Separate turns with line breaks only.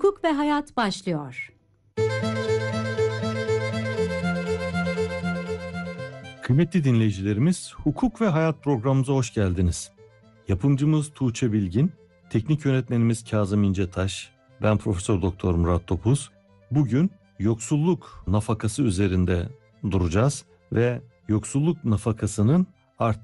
Hukuk ve Hayat başlıyor.
Kıymetli dinleyicilerimiz, Hukuk ve Hayat programımıza hoş geldiniz. Yapımcımız Tuğçe Bilgin, teknik yönetmenimiz Kazım İncetaş, ben Profesör Doktor Murat Topuz. Bugün yoksulluk nafakası üzerinde duracağız ve yoksulluk nafakasının artık